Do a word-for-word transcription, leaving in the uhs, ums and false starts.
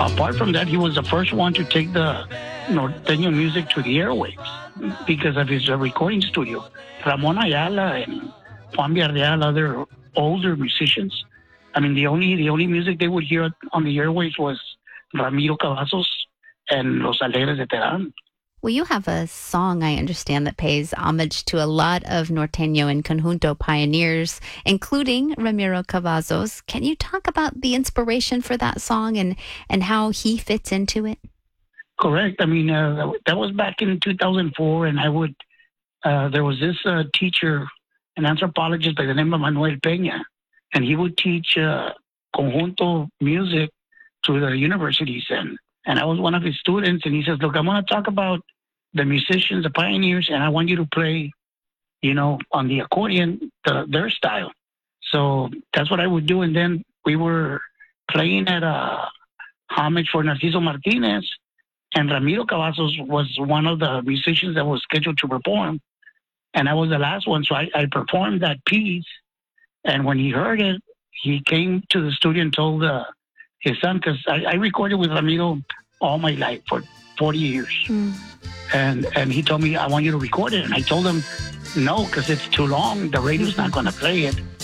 apart from that, he was the first one to take the norteño music to the airwaves because of his uh, recording studio. Ramon Ayala and Juan Villarreal, other older musicians. I mean, the only the only music they would hear on the airwaves was Ramiro Cavazos and Los Alegres de Terán. Well, you have a song, I understand, that pays homage to a lot of norteño and conjunto pioneers, including Ramiro Cavazos. Can you talk about the inspiration for that song and, and how he fits into it? Correct. I mean, uh, that was back in two thousand four, and I would, uh, there was this uh, teacher, an anthropologist by the name of Manuel Peña, and he would teach uh, conjunto music to the universities. And, and I was one of his students, and he says, look, I'm going to talk about the musicians, the pioneers, and I want you to play, you know, on the accordion, the, their style. So that's what I would do. And then we were playing at a homage for Narciso Martinez, and Ramiro Cavazos was one of the musicians that was scheduled to perform. And I was the last one, so I, I performed that piece. And when he heard it, he came to the studio and told uh, his son, because I, I recorded with Ramiro all my life for forty years. Mm. And and he told me, I want you to record it. And I told him, no, because it's too long. The radio's not going to play it.